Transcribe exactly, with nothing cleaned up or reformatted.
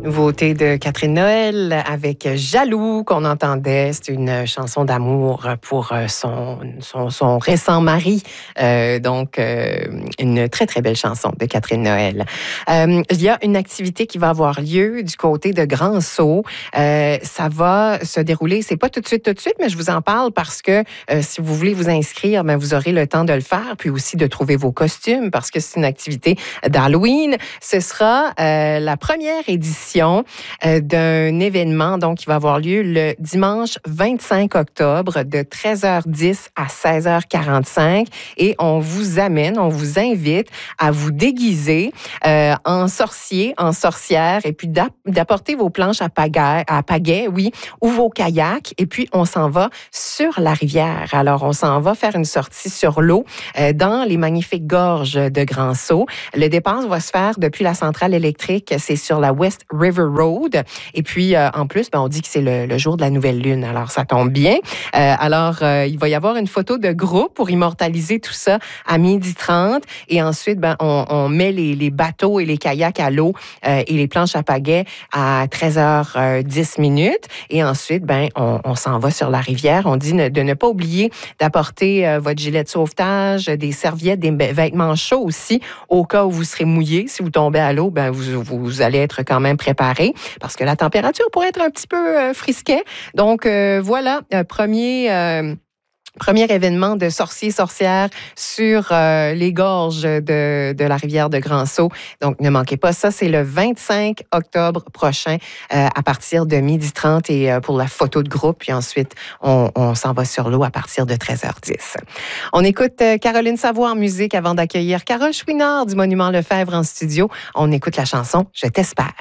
Nouveauté de Catherine Noël avec Jaloux qu'on entendait. C'est une chanson d'amour pour son, son, son récent mari. Euh, donc, euh, une très, très belle chanson de Catherine Noël. Euh, il y a une activité qui va avoir lieu du côté de Grand-Sault. Euh, ça va se dérouler, c'est pas tout de suite, tout de suite, mais je vous en parle parce que euh, si vous voulez vous inscrire, ben, vous aurez le temps de le faire, puis aussi de trouver vos costumes parce que c'est une activité d'Halloween. Ce sera euh, la première édition Euh, d'un événement donc, qui va avoir lieu le dimanche vingt-cinq octobre de treize heures dix à seize heures quarante-cinq et on vous amène, on vous invite à vous déguiser euh, en sorcier, en sorcière et puis d'apporter vos planches à pagaie, à pagaie, oui, ou vos kayaks et puis on s'en va sur la rivière. Alors on s'en va faire une sortie sur l'eau euh, dans les magnifiques gorges de Grand-Sault. Le départ va se faire depuis la centrale électrique, c'est sur la West River Road. Et puis, euh, en plus, ben, on dit que c'est le, le jour de la nouvelle lune. Alors, ça tombe bien. Euh, alors, euh, il va y avoir une photo de groupe pour immortaliser tout ça à midi trente. Et ensuite, ben, on, on met les, les bateaux et les kayaks à l'eau euh, et les planches à pagaie à treize heures dix minutes. Et ensuite, ben, on, on s'en va sur la rivière. On dit ne, de ne pas oublier d'apporter euh, votre gilet de sauvetage, des serviettes, des vêtements chauds aussi, au cas où vous serez mouillé. Si vous tombez à l'eau, ben, vous, vous allez être quand même préparé parce que la température pourrait être un petit peu euh, frisquet. Donc, euh, voilà, euh, premier... Euh, Premier événement de sorciers-sorcières sur euh, les gorges de, de la rivière de Grand-Sault. Donc, ne manquez pas ça. C'est le vingt-cinq octobre prochain euh, à partir de midi trente et euh, pour la photo de groupe. Puis ensuite, on, on s'en va sur l'eau à partir de treize heures dix. On écoute euh, Caroline Savoie en musique avant d'accueillir Carole Chouinard du Monument Lefebvre en studio. On écoute la chanson « Je t'espère ».